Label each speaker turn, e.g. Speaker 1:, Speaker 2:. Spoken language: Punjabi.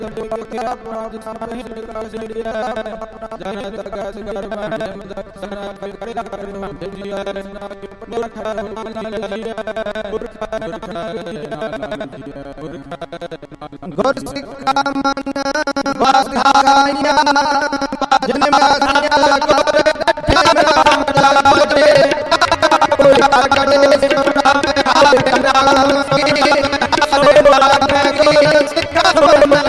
Speaker 1: ਗੁਰ ਸਿੱਖਾ ਮਨ ਵਾਧਾਇਆ ਜਨ ਮਾਇਆ ਗੁਰ ਇਕੱਠੇ ਨਾਮ ਲਾਗੇ ਕੋਈ ਆਗੜੇ ਸੁਣਾ ਮੈਂ ਹਾਲ ਨਾਮ ਕੀ ਸੋ ਲਾਗੇ ਸਿੱਖਾ ਮਨ